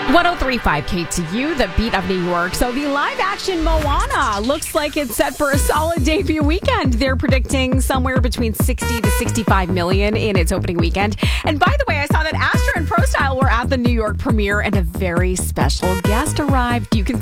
103.5 KTU, the beat of New York. So the live-action Moana looks like it's set for a solid debut weekend. They're predicting somewhere between 60 to 65 million in its opening weekend. And by the way, I saw that Astra and ProStyle were at the New York premiere, and a very special guest arrived. You can